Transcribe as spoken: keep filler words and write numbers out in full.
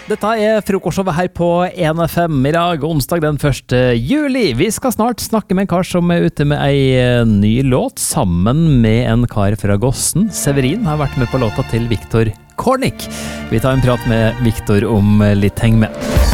Dette er frokostshowet her på en F M i dag, onsdag den første juli. Vi skal snart snakke med en kar som er ute med ei ny låt, sammen med en kar fra Gossen. Severin har vært med på låta til Viktor Kornik. Vi tar en prat med Viktor om litt. Heng med.